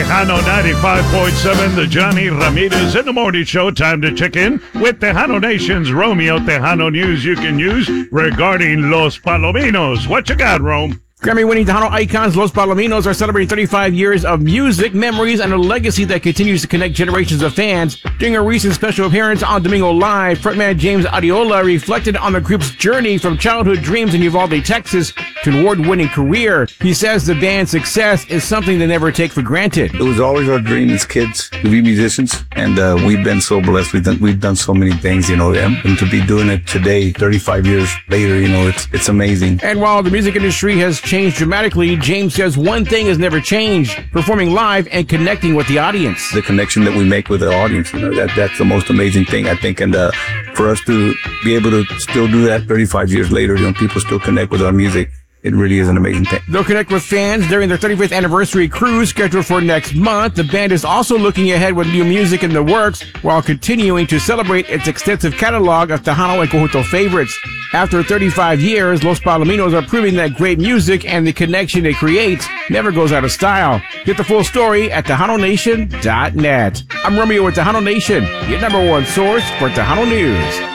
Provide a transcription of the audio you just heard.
Tejano 95.7, the Johnny Ramirez in the Morning Show. Time to check in with Tejano Nation's Romeo Tejano news you can use regarding Los Palominos. What you got, Rome? Grammy-winning Tejano icons Los Palominos are celebrating 35 years of music, memories, and a legacy that continues to connect generations of fans. During a recent special appearance on Domingo Live, frontman James Adiola reflected on the group's journey from childhood dreams in Uvalde, Texas, to an award-winning career. He says the band's success is something they never take for granted. It was always our dream as kids to be musicians, and we've been so blessed. We've done so many things, and to be doing it today, 35 years later, it's amazing. And while the music industry has changed dramatically, James says one thing has never changed: performing live and connecting with the audience. The connection that we make with the audience, that's the most amazing thing, I think. And for us to be able to still do that 35 years later, people still connect with our music. It really is an amazing thing. They'll connect with fans during their 35th anniversary cruise scheduled for next month. The band is also looking ahead with new music in the works while continuing to celebrate its extensive catalog of Tejano and Conjunto favorites. After 35 years, Los Palominos are proving that great music and the connection it creates never goes out of style. Get the full story at TejanoNation.net. I'm Romeo with Tejano Nation, your number one source for Tejano news.